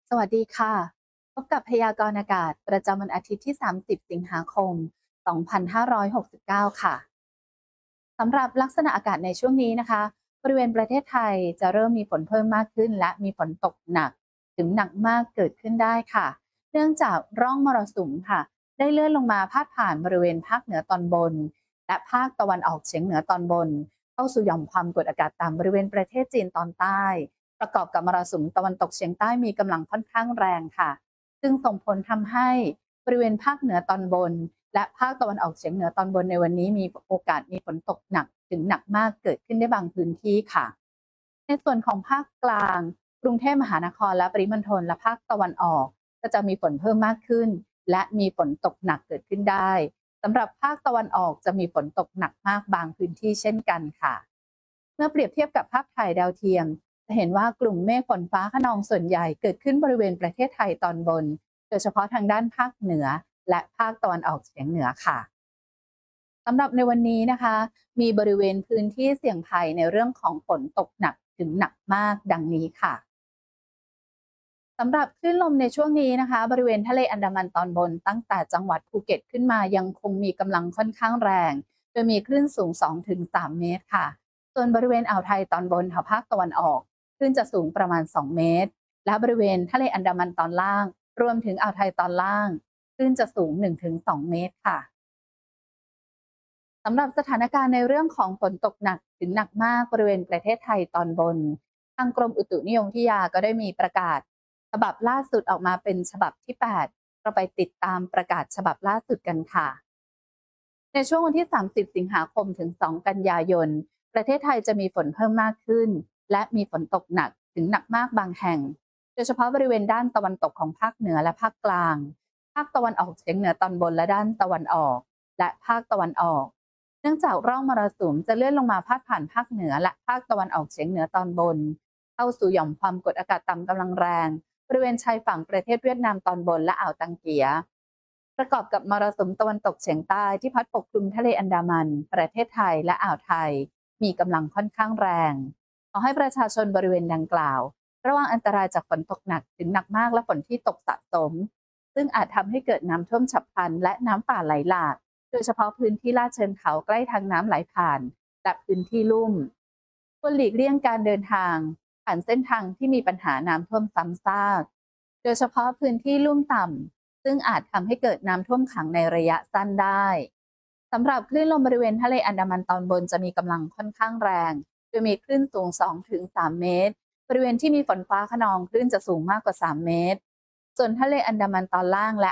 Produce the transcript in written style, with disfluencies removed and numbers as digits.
สวัสดีค่ะ พบกับพยากรณ์อากาศประจำวันอาทิตย์ที่ 30 สิงหาคม 2569 ค่ะ สำหรับลักษณะอากาศในช่วงนี้นะคะ บริเวณประเทศไทยจะเริ่มมีฝนเพิ่มมากขึ้นและมีฝนตกหนักถึงหนักมากเกิดขึ้นได้ค่ะ เนื่องจากร่องมรสุมค่ะได้เลื่อนลงมาพาดผ่านบริเวณภาคเหนือตอนบนและภาคตะวันออกเฉียงเหนือตอนบนเข้าสู่หย่อมความกดอากาศต่ำบริเวณประเทศจีนตอนใต้ ประกอบกับมรสุมตะวันตกเฉียงใต้มีกำลังค่อนข้างแรงค่ะซึ่งส่งผลทำให้บริเวณภาคเหนือตอนบนและภาคตะวันออกเฉียงเหนือตอนบนในวันนี้มีโอกาสมีฝนตกหนักถึงหนักมากเกิดขึ้นได้บางพื้นที่ค่ะในส่วนของภาคกลางกรุงเทพมหานครและปริมณฑลและภาคตะวันออกก็จะมีฝนเพิ่มมากขึ้นและมีฝนตกหนักเกิดขึ้นได้สำหรับภาคตะวันออกจะมีฝนตกหนักมากบางพื้นที่เช่นกันค่ะเมื่อเปรียบเทียบกับภาพถ่ายดาวเทียมจะเห็นว่ากลุ่มเมฆฝนฟ้าคะนองส่วนใหญ่เกิดขึ้นบริเวณประเทศไทยตอนบนโดยเฉพาะทางด้านภาคเหนือและภาคตะวันออกเฉียงเหนือค่ะ สำหรับในวันนี้นะคะมีบริเวณพื้นที่เสี่ยงภัยในเรื่องของฝนตกหนักถึงหนักมากดังนี้ค่ะสำหรับคลื่นลมในช่วงนี้นะคะบริเวณทะเลอันดามันตอนบนตั้งแต่จังหวัดภูเก็ตขึ้นมายังคงมีกำลังค่อนข้างแรงโดยมีคลื่นสูง2-3เมตรค่ะส่วนบริเวณอ่าวไทยตอนบนแถวภาคตะวันออกคลื่นจะสูงประมาณ2เมตรและบริเวณทะเลอันดามันตอนล่างรวมถึงอ่าวไทยตอนล่างคลื่นจะสูง1-2เมตรค่ะ สำหรับสถานการณ์ในเรื่องของฝนตกหนักถึงหนักมากบริเวณประเทศไทยตอนบนทางกรมอุตุนิยมวิทยาก็ได้มีประกาศฉบับล่าสุดออกมาเป็นฉบับที่8เราไปติดตามประกาศฉบับล่าสุดกันค่ะในช่วงวันที่ 30 สิงหาคมถึง 2 กันยายนประเทศไทยจะมีฝนเพิ่มมากขึ้นและมีฝนตกหนักถึงหนักมากบางแห่งโดยเฉพาะบริเวณด้านตะวันตกของภาคเหนือและภาคกลางภาคตะวันออกเฉียงเหนือตอนบนและด้านตะวันออกและภาคตะวันออก เนื่องจากร่องมรสุมจะเลื่อนลงมาพาดผ่านภาคเหนือและภาคตะวันออกเฉียงเหนือตอนบนเข้าสู่หย่อมความกดอากาศต่ำกำลังแรงบริเวณชายฝั่งประเทศเวียดนามตอนบนและอ่าวตังเกียประกอบกับมรสุมตะวันตกเฉียงใต้ที่พัดปกคลุมทะเลอันดามันประเทศไทยและอ่าวไทยมีกำลังค่อนข้างแรงขอให้ประชาชนบริเวณดังกล่าวระวังอันตรายจากฝนตกหนักถึงหนักมากและฝนที่ตกสะสมซึ่งอาจทำให้เกิดน้ำท่วมฉับพลันและน้ำป่าไหลหลาก โดยเฉพาะพื้นที่ลาดเชิงเขาใกล้ทางน้ำไหลผ่านและพื้นที่ลุ่มควรหลีกเลี่ยงการเดินทางผ่านเส้นทางที่มีปัญหาน้ำท่วมซ้ำซากโดยเฉพาะพื้นที่ลุ่มต่ำซึ่งอาจทำให้เกิดน้ำท่วมขังในระยะสั้นได้สำหรับคลื่นลมบริเวณทะเลอันดามันตอนบนจะมีกำลังค่อนข้างแรงโดยมีคลื่นสูง2-3เมตรบริเวณที่มีฝนฟ้าคะนองคลื่นจะสูงมากกว่า3เมตรส่วนทะเลอันดามันตอนล่างและ